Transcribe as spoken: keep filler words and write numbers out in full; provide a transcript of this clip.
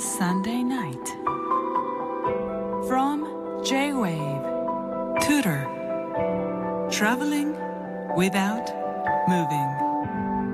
Sunday night. From J-Wave Tutor. Traveling without moving.